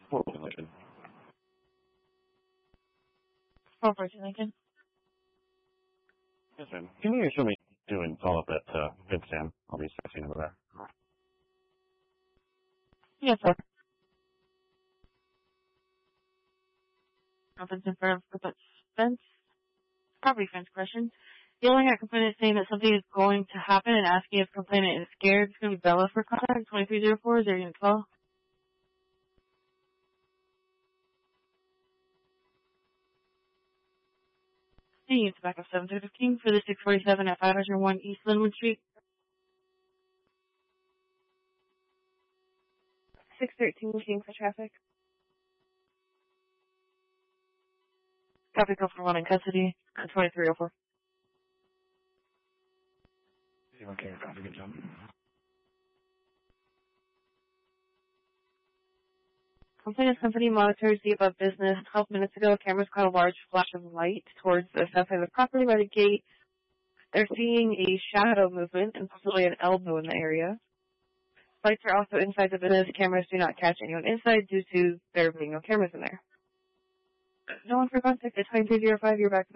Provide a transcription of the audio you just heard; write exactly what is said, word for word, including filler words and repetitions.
fourteen Lincoln. four fourteen Lincoln. Yes, ma'am. Can you show me doing follow up at uh, Vincent? I'll be sixteen over there. Yes, sir. Offense in front of the fence. Property fence question. Yelling at complainant saying that something is going to happen and asking if complainant is scared. It's going to be Bella for contact. twenty-three oh four, zero unit twelve. And units back up seven two fifteen for the six forty-seven at five oh one East Linwood Street. six thirteen looking for traffic. Copy call for one in custody at twenty-three oh four. Okay, copy, good job. Complainant's company monitors the above business. twelve minutes ago, cameras caught a large flash of light towards the south side of the property by the gate. They're seeing a shadow movement and possibly an elbow in the area. Lights are also inside the business. Cameras do not catch anyone inside due to there being no cameras in there. No one for contact at twenty-three oh five. You're back.